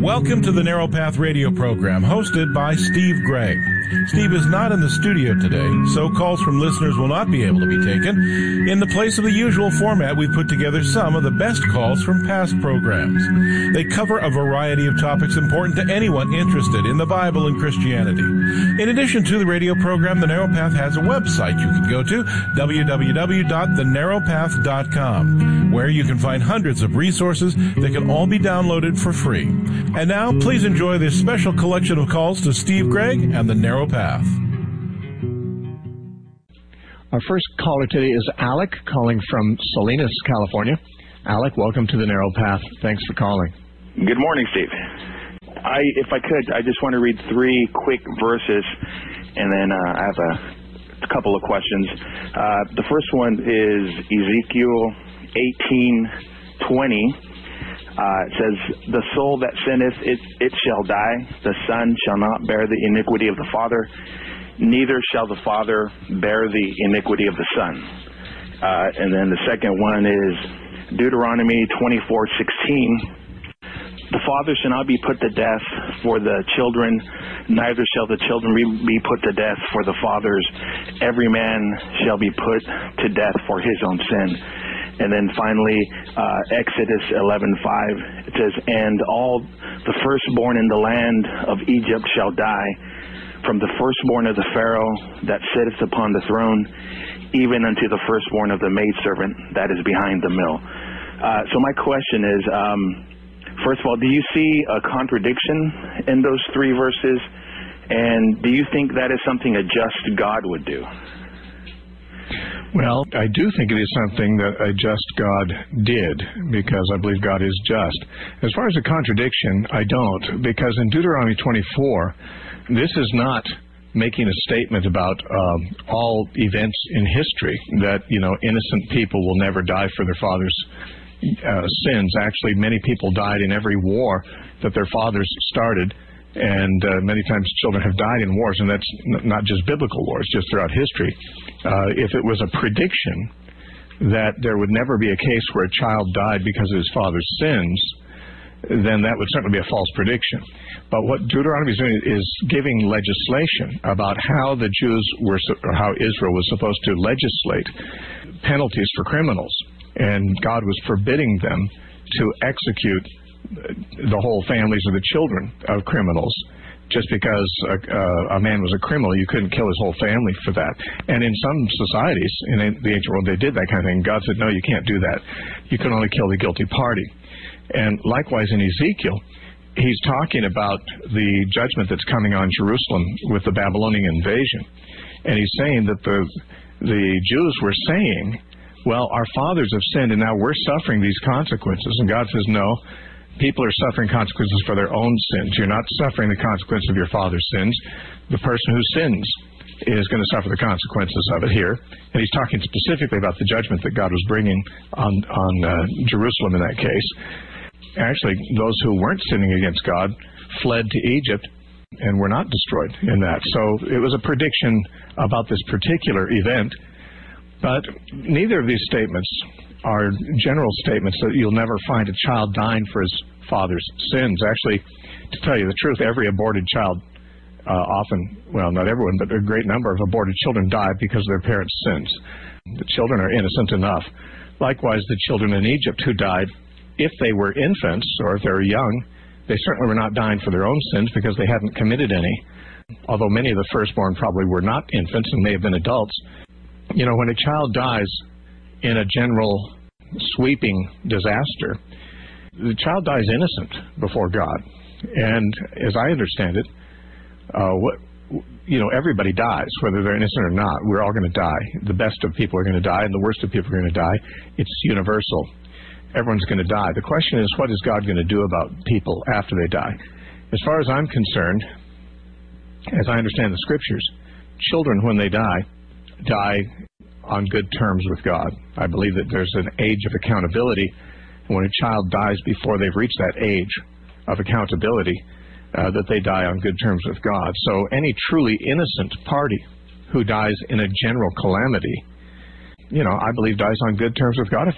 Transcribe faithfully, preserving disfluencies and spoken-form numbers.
Welcome to the Narrow Path radio program, hosted by Steve Gregg. Steve is not in the studio today, so calls from listeners will not be able to be taken. In the place of the usual format, we've put together some of the best calls from past programs. They cover a variety of topics important to anyone interested in the Bible and Christianity. In addition to the radio program, The Narrow Path has a website you can go to, w w w dot the narrow path dot com, where you can find hundreds of resources that can all be downloaded for free. And now, please enjoy this special collection of calls to Steve Gregg and The Narrow Path. Our first caller today is Alec, calling from Salinas, California. Alec, welcome to The Narrow Path. Thanks for calling. Good morning, Steve. I, if I could, I just want to read three quick verses, and then uh, I have a, a couple of questions. Uh, the first one is Ezekiel eighteen twenty. Uh, it says, "The soul that sinneth, it, it shall die. The son shall not bear the iniquity of the father, neither shall the father bear the iniquity of the son." Uh, and then the second one is Deuteronomy twenty-four sixteen. "The father shall not be put to death for the children, neither shall the children be put to death for the fathers. Every man shall be put to death for his own sin." And then finally, uh, Exodus eleven five, it says, "And all the firstborn in the land of Egypt shall die, from the firstborn of the Pharaoh that sitteth upon the throne, even unto the firstborn of the maidservant that is behind the mill." Uh, so my question is, um, first of all, do you see a contradiction in those three verses? And do you think that is something a just God would do? Well, I do think it is something that a just God did, because I believe God is just. As far as a contradiction, I don't, because in Deuteronomy twenty-four, this is not making a statement about um, all events in history, that, you know, innocent people will never die for their father's uh, sins. Actually, many people died in every war that their fathers started, and uh, many times children have died in wars, and that's n- not just biblical wars, just throughout history. Uh, if it was a prediction that there would never be a case where a child died because of his father's sins, then that would certainly be a false prediction. But what Deuteronomy is doing is giving legislation about how the Jews were, or how Israel was supposed to legislate penalties for criminals, and God was forbidding them to execute the whole families of the children of criminals. Just because a, uh, a man was a criminal, you couldn't kill his whole family for that. And in some societies, in the ancient world, they did that kind of thing. God said, no, you can't do that. You can only kill the guilty party. And likewise in Ezekiel, he's talking about the judgment that's coming on Jerusalem with the Babylonian invasion. And he's saying that the, the Jews were saying, well, our fathers have sinned and now we're suffering these consequences. And God says, no. People are suffering consequences for their own sins. You're not suffering the consequence of your father's sins. The person who sins is going to suffer the consequences of it here. And he's talking specifically about the judgment that God was bringing on, on uh, Jerusalem in that case. Actually, those who weren't sinning against God fled to Egypt and were not destroyed in that. So it was a prediction about this particular event. But neither of these statements are general statements that you'll never find a child dying for his father's sins. Actually, to tell you the truth, every aborted child, uh, often, well, not everyone, but a great number of aborted children die because of their parents' sins. The children are innocent enough. Likewise, the children in Egypt who died, if they were infants or if they were young, they certainly were not dying for their own sins because they hadn't committed any. Although many of the firstborn probably were not infants and may have been adults. You know, when a child dies in a general sweeping disaster, the child dies innocent before God. And as I understand it, uh, what you know, everybody dies, whether they're innocent or not. We're all going to die. The best of people are going to die, and the worst of people are going to die. It's universal. Everyone's going to die. The question is, what is God going to do about people after they die? As far as I'm concerned, as I understand the Scriptures, children, when they die, die on good terms with God. I believe that there's an age of accountability, and when a child dies before they've reached that age of accountability, uh, that they die on good terms with God. So any truly innocent party who dies in a general calamity, you know, I believe dies on good terms with God. If